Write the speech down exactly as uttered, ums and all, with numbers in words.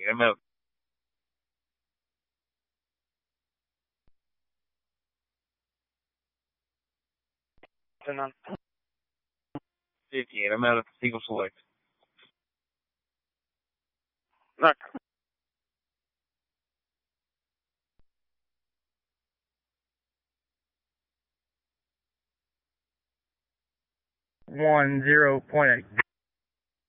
I'm out. fifty-eight, I'm out of single select. Look. One zero point eight.